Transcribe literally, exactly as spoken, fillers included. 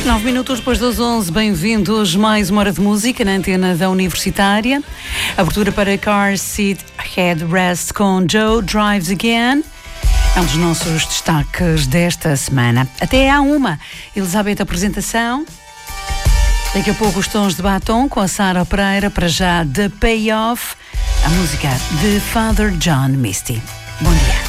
Nove minutos depois das onze, bem-vindos mais uma hora de música na antena da Universitária. Abertura para Car Seat Headrest com Joe Drives Again. É um dos nossos destaques desta semana. Até há uma, Elizabeth, apresentação. Daqui a pouco os tons de batom com a Sara Pereira, para já The Payoff, a música de Father John Misty. Bom dia.